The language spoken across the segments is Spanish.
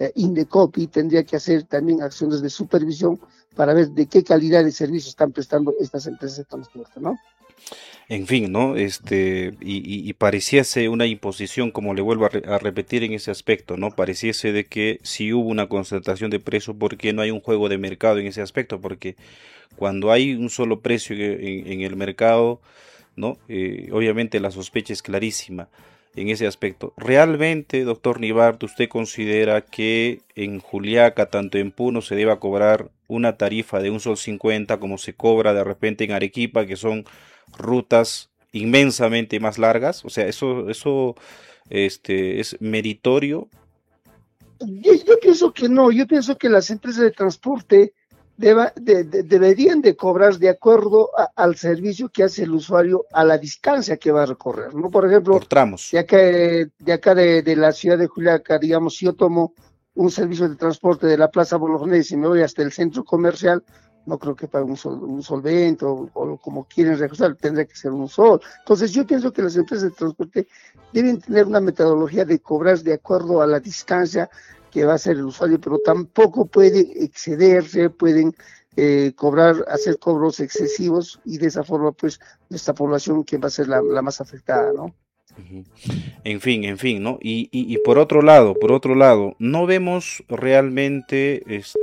Indecopi tendría que hacer también acciones de supervisión para ver de qué calidad de servicio están prestando estas empresas de transporte, ¿no? En fin, ¿no? Y pareciese una imposición, como le vuelvo a repetir en ese aspecto, ¿no? Pareciese de que si hubo una concentración de precios, porque no hay un juego de mercado en ese aspecto, porque cuando hay un solo precio en el mercado, ¿no? Obviamente la sospecha es clarísima en ese aspecto. ¿Realmente, doctor Nibart, usted considera que en Juliaca, tanto en Puno, se deba cobrar una tarifa de 1,50 sol como se cobra de repente en Arequipa, que son rutas inmensamente más largas? O sea, eso es meritorio. Yo pienso que no, yo pienso que las empresas de transporte deberían de cobrar de acuerdo al servicio que hace el usuario a la distancia que va a recorrer, ¿no? Por Por ejemplo, tramos. de la ciudad de Juliaca, digamos, si yo tomo un servicio de transporte de la Plaza Bolognesi y me voy hasta el centro comercial, no creo que pague un solvente o como quieren regresar, tendría que ser un sol. Entonces yo pienso que las empresas de transporte deben tener una metodología de cobrar de acuerdo a la distancia que va a ser el usuario, pero tampoco puede excederse, pueden hacer cobros excesivos y de esa forma, pues, nuestra población que va a ser la más afectada, ¿no? Ujú. En fin, ¿no? Y por otro lado, no vemos realmente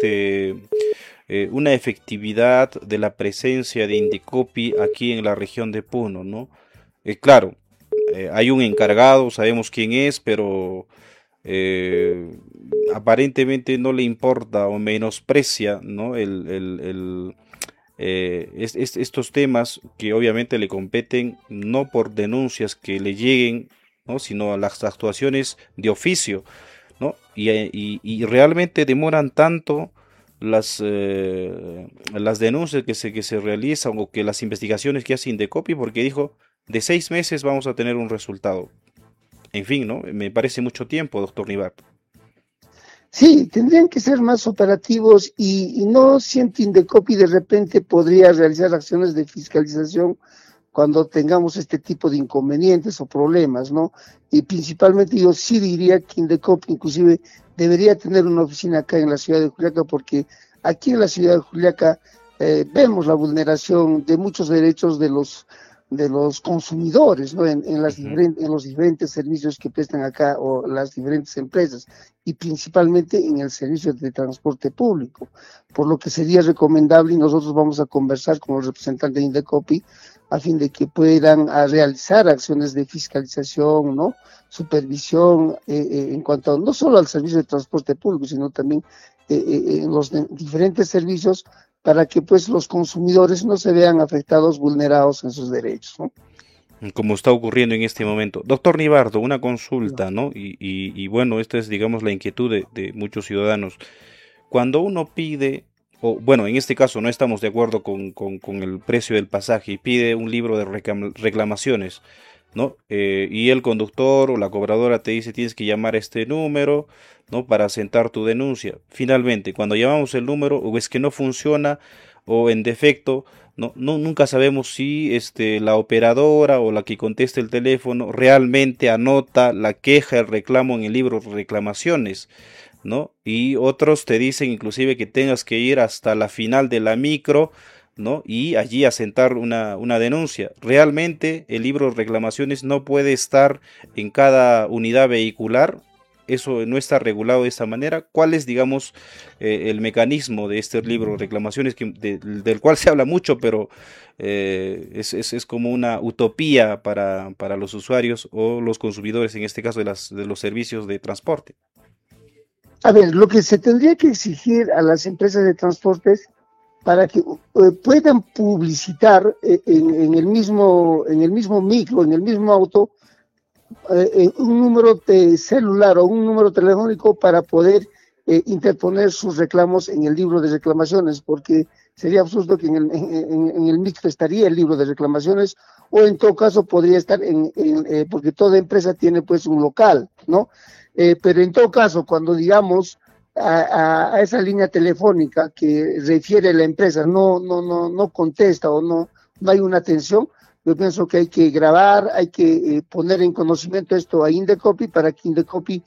una efectividad de la presencia de Indecopi aquí en la región de Puno, ¿no? Claro, hay un encargado, sabemos quién es, pero eh, aparentemente no le importa o menosprecia, ¿no? Estos temas que obviamente le competen no por denuncias que le lleguen, ¿no? Sino a las actuaciones de oficio, ¿no? Y realmente demoran tanto las denuncias que se realizan o que las investigaciones que hace Indecopi, porque dijo, de 6 meses vamos a tener un resultado. En fin, ¿no? Me parece mucho tiempo, doctor Nibar. Sí, tendrían que ser más operativos y no siento Indecopi de repente podría realizar acciones de fiscalización cuando tengamos este tipo de inconvenientes o problemas, ¿no? Y principalmente yo sí diría que Indecopi inclusive debería tener una oficina acá en la ciudad de Juliaca, porque aquí en la ciudad de Juliaca vemos la vulneración de muchos derechos de los consumidores, ¿no? Ujú. En los diferentes servicios que prestan acá o las diferentes empresas y principalmente en el servicio de transporte público, por lo que sería recomendable y nosotros vamos a conversar con los representantes de Indecopi a fin de que puedan realizar acciones de fiscalización, ¿no? Supervisión en cuanto no solo al servicio de transporte público, sino también en los diferentes servicios para que pues los consumidores no se vean afectados, vulnerados en sus derechos, ¿no? Como está ocurriendo en este momento. Doctor Nibardo, una No. consulta, ¿no? Y bueno, esta es, digamos, la inquietud de muchos ciudadanos. Cuando uno pide, o bueno, en este caso no estamos de acuerdo con el precio del pasaje y pide un libro de reclamaciones, ¿no? Y el conductor o la cobradora te dice tienes que llamar a este número, ¿no? Para sentar tu denuncia. Finalmente, cuando llamamos el número, o es que no funciona, o en defecto, nunca sabemos si la operadora o la que contesta el teléfono realmente anota la queja, el reclamo en el libro de reclamaciones, ¿no? Y otros te dicen inclusive que tengas que ir hasta la final de la micro, ¿no? Y allí asentar una denuncia. Realmente el libro de reclamaciones no puede estar en cada unidad vehicular. Eso no está regulado de esa manera. ¿Cuál es, digamos, el mecanismo de este libro de reclamaciones del cual se habla mucho, pero es como una utopía para los usuarios o los consumidores, en este caso de los servicios de transporte? A ver, lo que se tendría que exigir a las empresas de transportes para que puedan publicitar en el mismo micro, en el mismo auto, un número de celular o un número telefónico para poder interponer sus reclamos en el libro de reclamaciones, porque sería absurdo que en el micro estaría el libro de reclamaciones o en todo caso podría estar porque toda empresa tiene pues un local, ¿no? Pero en todo caso, cuando digamos a esa línea telefónica que refiere la empresa no contesta o no hay una atención, yo pienso que hay que grabar, hay que poner en conocimiento esto a Indecopi para que Indecopi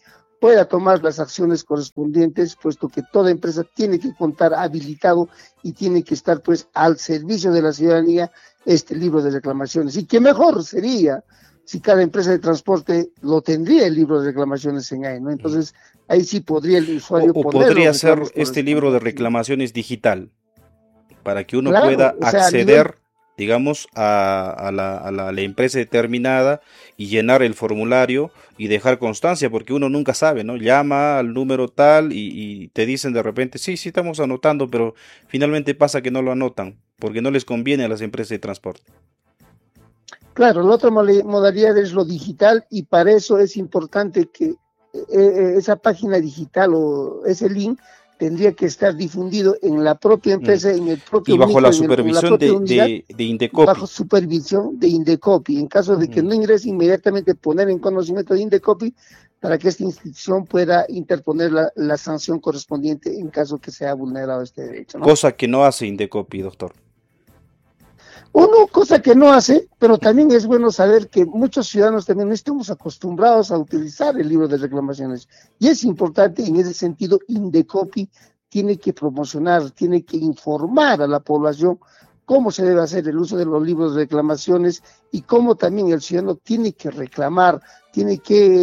pueda tomar las acciones correspondientes, puesto que toda empresa tiene que contar habilitado y tiene que estar pues al servicio de la ciudadanía este libro de reclamaciones. Y qué mejor sería si cada empresa de transporte lo tendría el libro de reclamaciones en ahí, ¿no? Entonces ahí sí podría el usuario O poner podría los ser reclamos este libro de correspondientes. reclamaciones digital, para que uno Claro, pueda o sea, a nivel, acceder, digamos, a la empresa determinada y llenar el formulario y dejar constancia, porque uno nunca sabe, ¿no? Llama al número tal y te dicen de repente, sí, sí estamos anotando, pero finalmente pasa que no lo anotan, porque no les conviene a las empresas de transporte. claro, la otra modalidad es lo digital y para eso es importante que esa página digital o ese link tendría que estar difundido en la propia Mm. empresa, en el Y propio bajo la micro, en la supervisión propia de, unidad, de, de bajo Indecopi. supervisión de Indecopi. En caso de que Mm. no ingrese, inmediatamente poner en conocimiento de Indecopi para que esta institución pueda interponer la sanción correspondiente en caso que sea vulnerado este derecho, ¿no? Cosa que no hace Indecopi, doctor. Uno, cosa que no hace, pero también es bueno saber que muchos ciudadanos también no estamos acostumbrados a utilizar el libro de reclamaciones. Y es importante, en ese sentido, Indecopi tiene que promocionar, tiene que informar a la población cómo se debe hacer el uso de los libros de reclamaciones y cómo también el ciudadano tiene que reclamar, tiene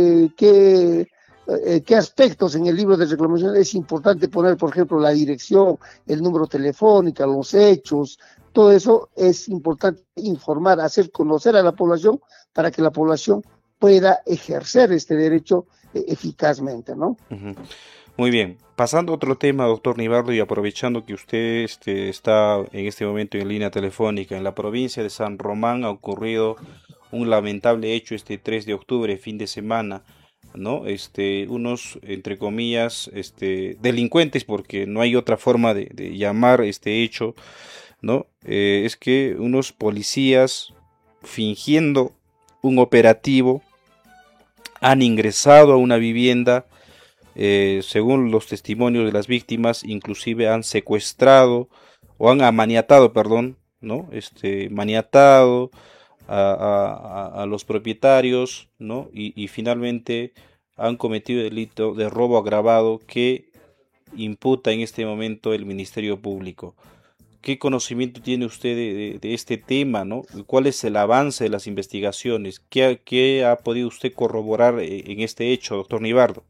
qué aspectos en el libro de reclamaciones es importante poner, por ejemplo, la dirección, el número telefónico, los hechos, todo eso es importante informar, hacer conocer a la población para que la población pueda ejercer este derecho eficazmente, ¿no? Ujú. Muy bien, pasando a otro tema, doctor Nivardo, y aprovechando que usted está en este momento en línea telefónica, en la provincia de San Román ha ocurrido un lamentable hecho este 3 de octubre, fin de semana, ¿no? Unos, entre comillas, delincuentes, porque no hay otra forma de llamar este hecho, ¿no? Es que unos policías, fingiendo un operativo, han ingresado a una vivienda, según los testimonios de las víctimas, inclusive han secuestrado o han maniatado, perdón, ¿no? Maniatado a los propietarios, ¿no? Y finalmente han cometido delito de robo agravado que imputa en este momento el Ministerio Público. ¿Qué conocimiento tiene usted de este tema, ¿no? ¿Cuál es el avance de las investigaciones? ¿Qué ha podido usted corroborar en este hecho, doctor Nivardo?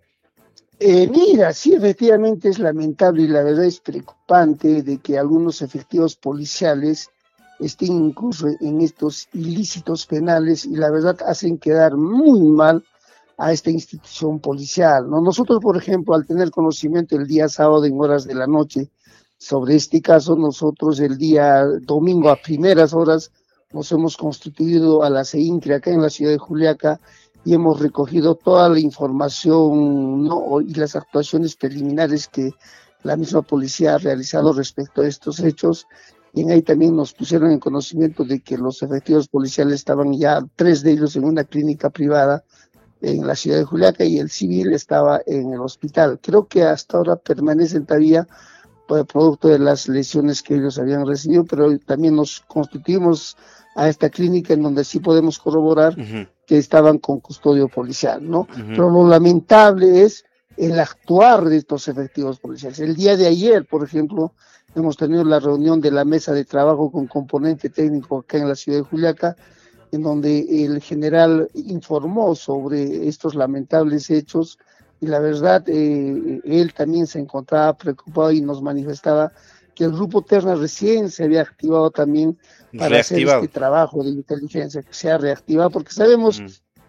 Mira, sí, efectivamente es lamentable y la verdad es preocupante de que algunos efectivos policiales estén incluso en estos ilícitos penales y la verdad hacen quedar muy mal a esta institución policial, ¿no? Nosotros, por ejemplo, al tener conocimiento el día sábado en horas de la noche sobre este caso, nosotros el día domingo a primeras horas nos hemos constituido a la CEINCRE acá en la ciudad de Juliaca y hemos recogido toda la información, ¿no? Y las actuaciones preliminares que la misma policía ha realizado respecto a estos hechos. Y en ahí también nos pusieron en conocimiento de que los efectivos policiales estaban ya, 3 de ellos en una clínica privada en la ciudad de Juliaca y el civil estaba en el hospital. Creo que hasta ahora permanecen todavía producto de las lesiones que ellos habían recibido, pero también nos constituimos a esta clínica en donde sí podemos corroborar que estaban con custodio policial, ¿no? Pero lo lamentable es el actuar de estos efectivos policiales. El día de ayer, por ejemplo, hemos tenido la reunión de la mesa de trabajo con componente técnico acá en la ciudad de Juliaca, en donde el general informó sobre estos lamentables hechos y la verdad él también se encontraba preocupado y nos manifestaba que el grupo Terna recién se había activado también para hacer este trabajo de inteligencia, que se ha reactivado, porque sabemos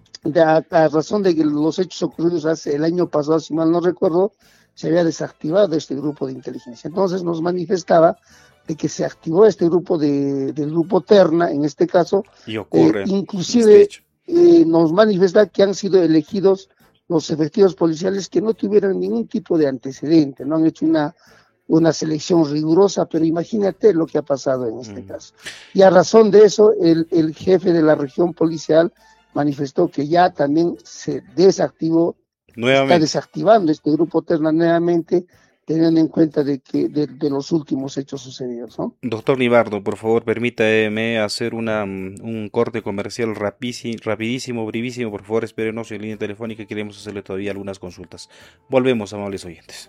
a razón de que los hechos ocurridos hace el año pasado, si mal no recuerdo, se había desactivado este grupo de inteligencia. Entonces nos manifestaba de que se activó este grupo del grupo Terna, en este caso, y ocurre inclusive nos manifiesta que han sido elegidos los efectivos policiales que no tuvieran ningún tipo de antecedente, no han hecho una selección rigurosa, pero imagínate lo que ha pasado en este caso. Y a razón de eso, el jefe de la región policial manifestó que ya también se desactivó, está desactivando este grupo Terna nuevamente teniendo en cuenta de los últimos hechos sucedidos, ¿no? Doctor Nibardo, por favor, permítame hacer un corte comercial rapidísimo, brevísimo. Por favor, espérenos en línea telefónica. Queremos hacerle todavía algunas consultas. Volvemos, amables oyentes.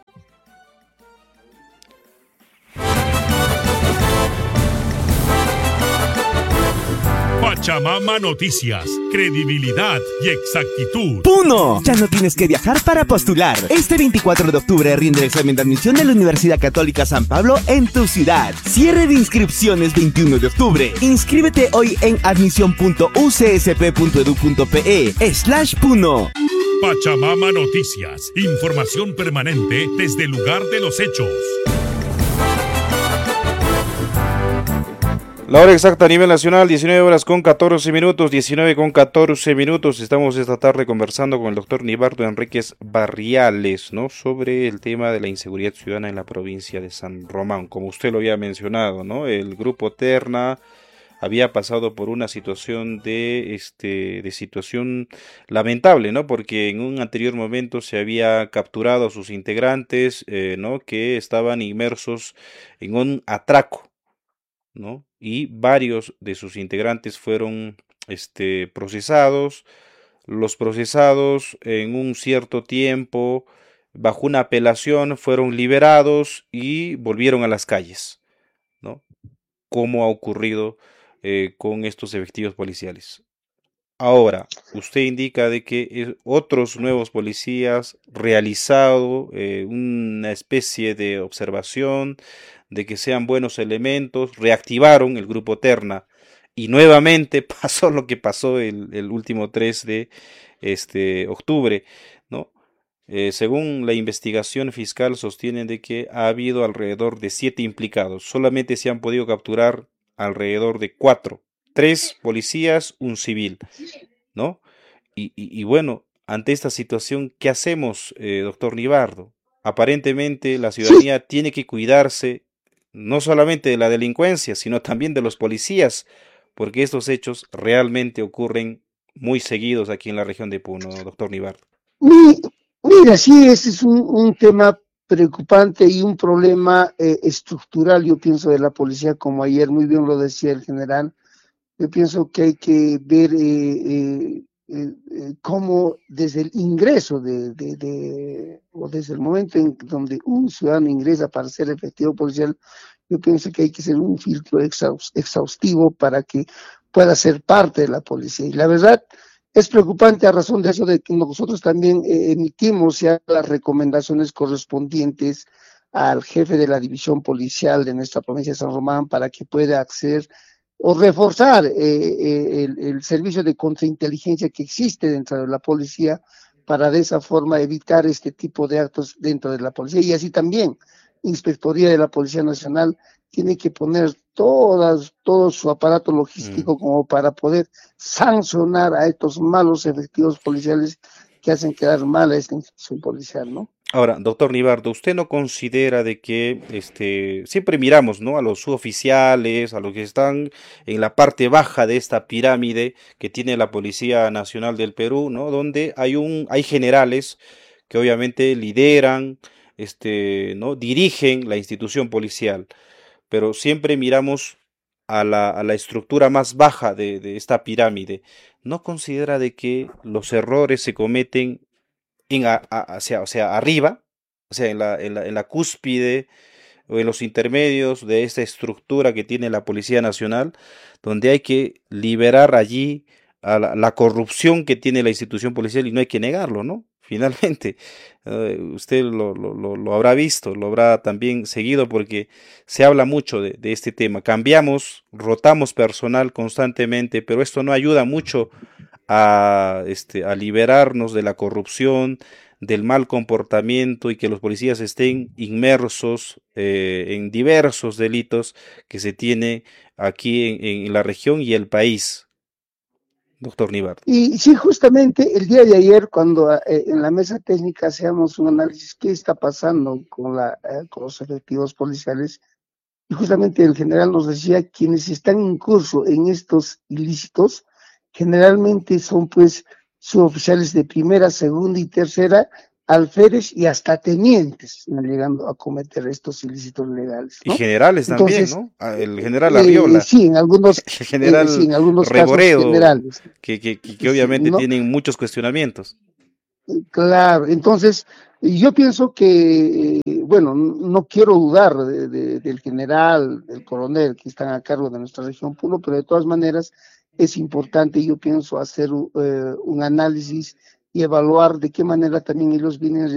Pachamama Noticias, credibilidad y exactitud. ¡Puno! Ya no tienes que viajar para postular. Este 24 de octubre rinde el examen de admisión de la Universidad Católica San Pablo en tu ciudad. Cierre de inscripciones 21 de octubre. Inscríbete hoy en admisión.ucsp.edu.pe/Puno. Pachamama Noticias, información permanente desde el lugar de los hechos. La hora exacta a nivel nacional, 19 horas con 14 minutos, 19 con 14 minutos. Estamos esta tarde conversando con el doctor Nibardo Enríquez Barriales, ¿no? Sobre el tema de la inseguridad ciudadana en la provincia de San Román. Como usted lo había mencionado, ¿no? El grupo Terna había pasado por una situación de situación lamentable, ¿no? Porque en un anterior momento se había capturado a sus integrantes, ¿no? Que estaban inmersos en un atraco, ¿no? Y varios de sus integrantes fueron procesados. Los procesados en un cierto tiempo, bajo una apelación, fueron liberados y volvieron a las calles, ¿no? Como ha ocurrido con estos efectivos policiales. Ahora, usted indica de que otros nuevos policías realizado una especie de observación de que sean buenos elementos, reactivaron el grupo Terna y nuevamente pasó lo que pasó el último 3 de octubre, ¿no? Según la investigación fiscal sostienen de que ha habido alrededor de 7 implicados, solamente se han podido capturar alrededor de 4, 3 policías, un civil, ¿no? Y bueno, ante esta situación, ¿qué hacemos, doctor Nibardo? Aparentemente la ciudadanía tiene que cuidarse no solamente de la delincuencia, sino también de los policías, porque estos hechos realmente ocurren muy seguidos aquí en la región de Puno, doctor Nibardo. Mira, sí, ese es un tema preocupante y un problema estructural, yo pienso, de la policía, como ayer muy bien lo decía el general. Yo pienso que hay que ver cómo desde el ingreso o desde el momento en donde un ciudadano ingresa para ser efectivo policial, yo pienso que hay que hacer un filtro exhaustivo para que pueda ser parte de la policía. Y la verdad es preocupante a razón de eso, de que nosotros también emitimos ya las recomendaciones correspondientes al jefe de la división policial de nuestra provincia de San Román para que pueda acceder o reforzar el servicio de contrainteligencia que existe dentro de la policía para de esa forma evitar este tipo de actos dentro de la policía. Y así también, Inspectoría de la Policía Nacional tiene que poner todo su aparato logístico como para poder sancionar a estos malos efectivos policiales que hacen quedar mal a esta institución policial, ¿no? Ahora, doctor Nibardo, ¿usted no considera de que siempre miramos, ¿no?, a los suboficiales, a los que están en la parte baja de esta pirámide que tiene la Policía Nacional del Perú, ¿no?, donde hay generales que obviamente lideran, ¿no?, dirigen la institución policial, pero siempre miramos a la estructura más baja de esta pirámide? ¿No considera de que los errores se cometen hacia arriba, o sea, en la cúspide o en los intermedios de esta estructura que tiene la Policía Nacional, donde hay que liberar allí a la corrupción que tiene la institución policial, y no hay que negarlo, ¿no? Finalmente, usted lo habrá visto, lo habrá también seguido, porque se habla mucho de este tema. Rotamos personal constantemente, pero esto no ayuda mucho a liberarnos de la corrupción, del mal comportamiento, y que los policías estén inmersos en diversos delitos que se tiene aquí en la región y el país, doctor Nibardo. Y sí, justamente el día de ayer, cuando en la mesa técnica hacíamos un análisis qué está pasando con los efectivos policiales, y justamente el general nos decía, quienes están en curso en estos ilícitos generalmente son pues suboficiales de primera, segunda y tercera, alférez y hasta tenientes están llegando a cometer estos ilícitos legales, Y ¿no? generales Entonces, también, ¿no? El general Arriola, sí, en algunos, el general sí, en algunos casos Reboredo, generales, que sí, obviamente ¿no? tienen muchos cuestionamientos. Claro, entonces yo pienso que, bueno, no quiero dudar del general, del coronel que están a cargo de nuestra región Puno, pero de todas maneras es importante, yo pienso, hacer un análisis y evaluar de qué manera también ellos vienen